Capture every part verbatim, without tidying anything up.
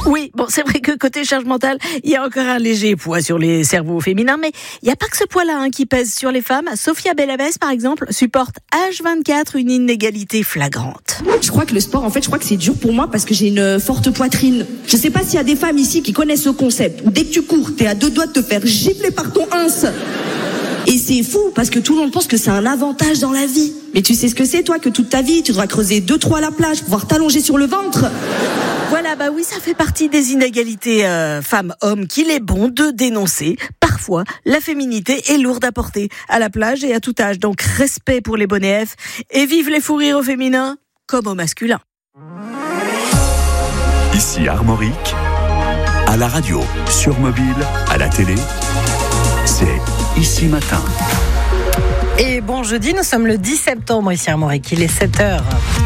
Oui, bon, c'est vrai que côté charge mentale, il y a encore un léger poids sur les cerveaux féminins, mais il n'y a pas que ce poids-là hein, qui pèse sur les femmes. Sophia Bellavès, par exemple, supporte H vingt-quatre une inégalité flagrante. Je crois que le sport, en fait, je crois que c'est dur pour moi parce que j'ai une forte poitrine. Je sais pas s'il y a des femmes ici qui connaissent ce concept. Dès que tu cours, t'es à deux doigts de te faire gifler par ton ins. Et c'est fou parce que tout le monde pense que c'est un avantage dans la vie. Mais tu sais ce que c'est, toi, que toute ta vie, tu devras creuser deux trois à la plage pour pouvoir t'allonger sur le ventre. Voilà, bah oui, ça fait partie des inégalités euh, femmes-hommes qu'il est bon de dénoncer. Parfois, la féminité est lourde à porter à la plage et à tout âge. Donc, respect pour les bonnets F et vive les fous rires au féminin comme au masculin. Ici Armorique, à la radio, sur mobile, à la télé, c'est Ici Matin. Et bon jeudi, nous sommes le dix septembre ici à Armorique, il est sept heures.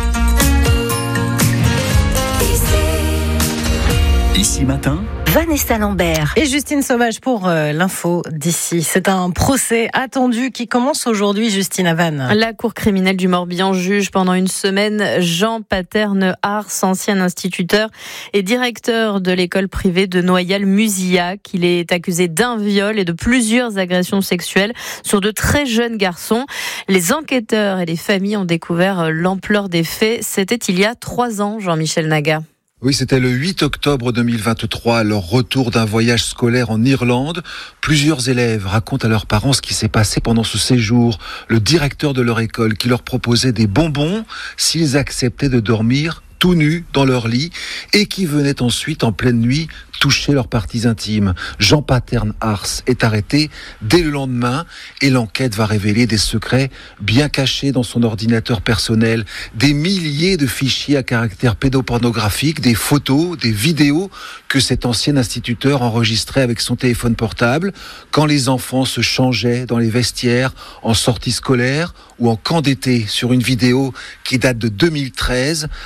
Ici Matin, Vanessa Lambert. Et Justine Sauvage pour euh, l'info d'ici. C'est un procès attendu qui commence aujourd'hui, Justine, à Vannes. La cour criminelle du Morbihan juge pendant une semaine Jean Paterne-Ars, ancien instituteur et directeur de l'école privée de Noyal-Musillac. Il est accusé d'un viol et de plusieurs agressions sexuelles sur de très jeunes garçons. Les enquêteurs et les familles ont découvert l'ampleur des faits. C'était il y a trois ans, Jean-Michel Naga. Oui, c'était le huit octobre deux mille vingt-trois, à leur retour d'un voyage scolaire en Irlande. Plusieurs élèves racontent à leurs parents ce qui s'est passé pendant ce séjour. Le directeur de leur école qui leur proposait des bonbons s'ils acceptaient de dormir tout nus dans leur lit et qui venait ensuite en pleine nuit toucher leurs parties intimes. Jean Paterne-Ars est arrêté dès le lendemain et l'enquête va révéler des secrets bien cachés dans son ordinateur personnel, des milliers de fichiers à caractère pédopornographique, des photos, des vidéos que cet ancien instituteur enregistrait avec son téléphone portable quand les enfants se changeaient dans les vestiaires en sortie scolaire ou en camp d'été, sur une vidéo qui date de deux mille treize.